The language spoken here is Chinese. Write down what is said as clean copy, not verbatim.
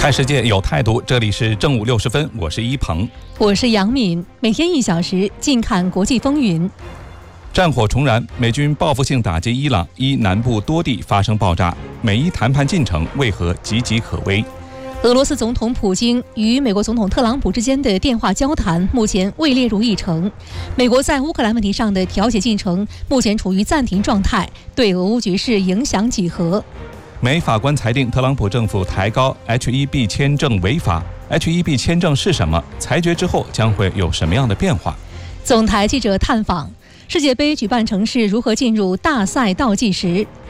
看世界有态度，这里是正午60分，我是一鹏， 我是杨敏，每天1小时，尽看国际风云。 战火重燃，美军报复性打击伊朗，南部多地发生爆炸，美伊谈判进程为何岌岌可危？ 俄罗斯总统普京与美国总统特朗普之间的电话交谈目前未列入议程。美国在乌克兰问题上的调解进程目前处于暂停状态，对俄乌局势影响几何？ 美法官裁定特朗普政府抬高 H-1B 签证违法。H-1B 签证是什么？裁决之后将会有什么样的变化？ 总台记者探访世界杯举办城市如何进入大赛倒计时。